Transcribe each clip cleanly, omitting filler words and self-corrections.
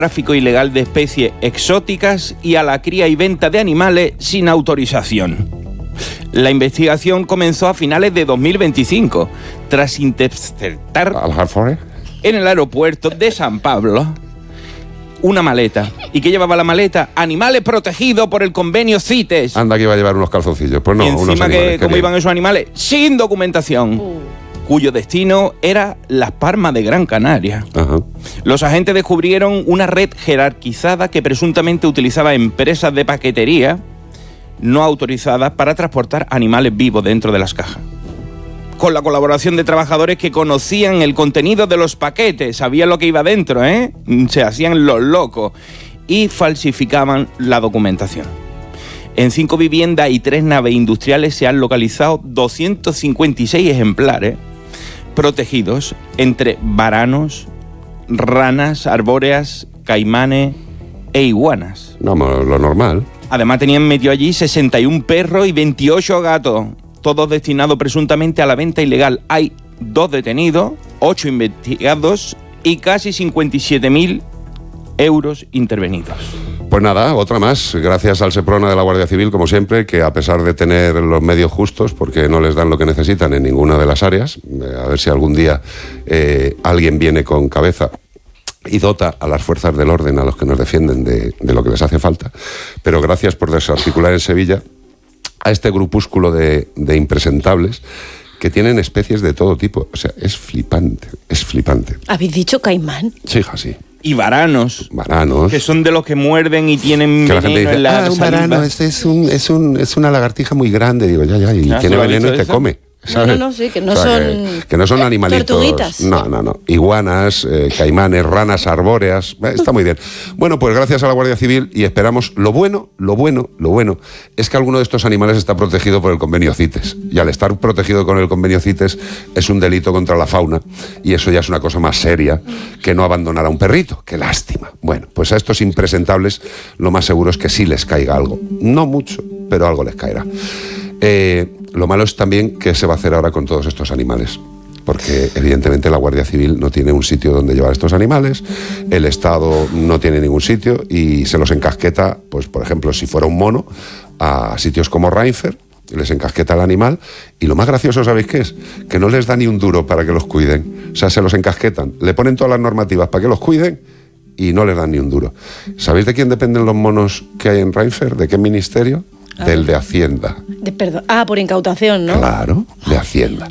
tráfico ilegal de especies exóticas y a la cría y venta de animales sin autorización. La investigación comenzó a finales de 2025, tras interceptar en el aeropuerto de San Pablo una maleta. ¿Y qué llevaba la maleta? Animales protegidos por el convenio CITES. Anda que iba a llevar unos calzoncillos. Pues no, y encima ¿cómo iban esos animales? Sin documentación. Cuyo destino era Las Palmas de Gran Canaria. Ajá. Los agentes descubrieron una red jerarquizada que presuntamente utilizaba empresas de paquetería no autorizadas para transportar animales vivos dentro de las cajas. Con la colaboración de trabajadores que conocían el contenido de los paquetes, sabían lo que iba dentro, se hacían los locos y falsificaban la documentación. En 5 viviendas y 3 naves industriales se han localizado 256 ejemplares protegidos entre varanos, ranas arbóreas, caimanes e iguanas. No, lo normal. Además tenían metido allí 61 perros y 28 gatos, todos destinados presuntamente a la venta ilegal. Hay 2 detenidos, 8 investigados y casi 57.000 euros intervenidos. Pues nada, otra más, gracias al Seprona de la Guardia Civil, como siempre, que a pesar de tener los medios justos, porque no les dan lo que necesitan en ninguna de las áreas, a ver si algún día alguien viene con cabeza y dota a las fuerzas del orden, a los que nos defienden, de lo que les hace falta. Pero gracias por desarticular en Sevilla a este grupúsculo de impresentables que tienen especies de todo tipo. O sea, es flipante, es flipante. ¿Habéis dicho caimán? Sí, hija, sí. Y varanos. Varanos. Que son de los que muerden y tienen que la gente dice, en la un varano, es una lagartija muy grande. Digo, ya, y tiene veneno y te come. ¿sabes? No, sí, que no o sea, son... Que no son animalitos. Tortuguitas. No. Iguanas, caimanes, ranas arbóreas. Está muy bien. Bueno, pues gracias a la Guardia Civil y esperamos... Lo bueno es que alguno de estos animales está protegido por el convenio CITES. Y al estar protegido con el convenio CITES es un delito contra la fauna. Y eso ya es una cosa más seria que no abandonar a un perrito. ¡Qué lástima! Bueno, pues a estos impresentables lo más seguro es que sí les caiga algo. No mucho, pero algo les caerá. Lo malo es también qué se va a hacer ahora con todos estos animales, porque evidentemente la Guardia Civil no tiene un sitio donde llevar estos animales, el Estado no tiene ningún sitio y se los encasqueta, pues por ejemplo, si fuera un mono, a sitios como Reinfeldt, les encasqueta el animal y lo más gracioso, ¿sabéis qué es? Que no les da ni un duro para que los cuiden, o sea, se los encasquetan, le ponen todas las normativas para que los cuiden y no les dan ni un duro. ¿Sabéis de quién dependen los monos que hay en Reinfeldt? ¿De qué ministerio? Del de Hacienda. Perdón. Por incautación, ¿no? Claro, de Hacienda.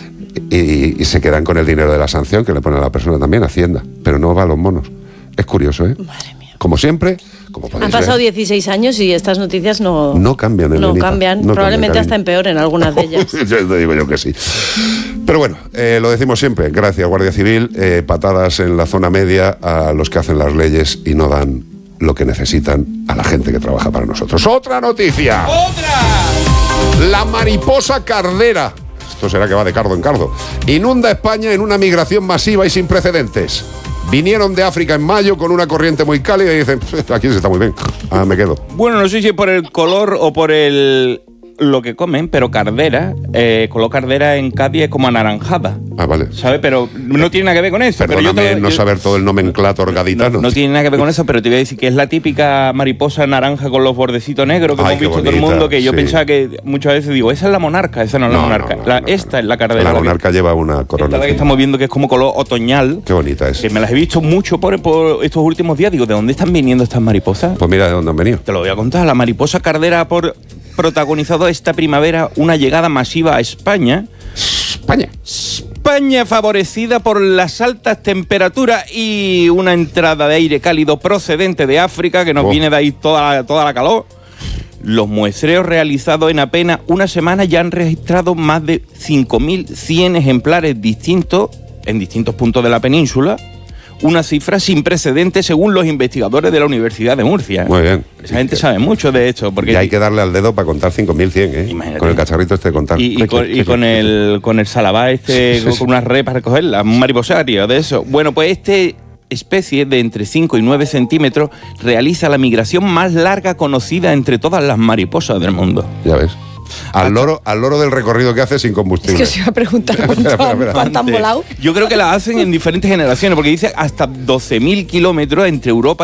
Y se quedan con el dinero de la sanción que le pone a la persona también, Hacienda. Pero no va a los monos. Es curioso, ¿eh? Madre mía. Como siempre, como podéis Han pasado ver, 16 años y estas noticias no cambian. No cambian. Probablemente hasta empeoren algunas de ellas. Yo te digo yo que sí. Pero bueno, lo decimos siempre. Gracias, Guardia Civil. Patadas en la zona media a los que hacen las leyes y no dan lo que necesitan a la gente que trabaja para nosotros. ¡Otra noticia! ¡Otra! La mariposa cardera, esto será que va de cardo en cardo, inunda España en una migración masiva y sin precedentes. Vinieron de África en mayo con una corriente muy cálida y dicen, aquí se está muy bien, me quedo. Bueno, no sé si por el color o por lo que comen, pero cardera, color cardera en Cádiz es como anaranjada. Vale. ¿Sabes? Pero no tiene nada que ver con eso. Perdóname no saber todo el nomenclator gaditano. No tiene nada que ver con eso, pero te voy a decir que es la típica mariposa naranja con los bordecitos negros que hemos visto bonita, todo el mundo, que yo pensaba que muchas veces digo, esa es la monarca, esa no es la monarca. Esta es la cardera. La monarca lleva una corona. Esta la que estamos viendo que es como color otoñal. Qué bonita es. Que me las he visto mucho por estos últimos días. Digo, ¿de dónde están viniendo estas mariposas? Pues mira de dónde han venido. Te lo voy a contar. La mariposa cardera protagonizado esta primavera una llegada masiva a España. España favorecida por las altas temperaturas y una entrada de aire cálido procedente de África que nos viene de ahí toda la calor. Los muestreos realizados en apenas una semana ya han registrado más de 5.100 ejemplares distintos en distintos puntos de la península. Una cifra sin precedentes según los investigadores de la Universidad de Murcia. Muy bien. Esa gente sabe mucho de esto. Porque y hay que darle al dedo para contar 5.100, Imagínate. Con el cacharrito este de contar. Y con el salabá con unas redes para recogerla, un mariposario de eso. Bueno, pues especie de entre 5 y 9 centímetros realiza la migración más larga conocida entre todas las mariposas del mundo. Ya ves. Al loro del recorrido que hace sin combustible. Es que os iba a preguntar cuánto han volado. Yo creo que la hacen en diferentes generaciones, porque dice hasta 12.000 kilómetros entre Europa